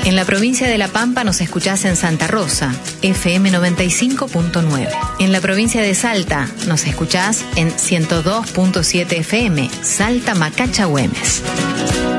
En la provincia de La Pampa nos escuchás en Santa Rosa, FM 95.9. En la provincia de Salta nos escuchás en 102.7 FM, Salta Macacha Güemes.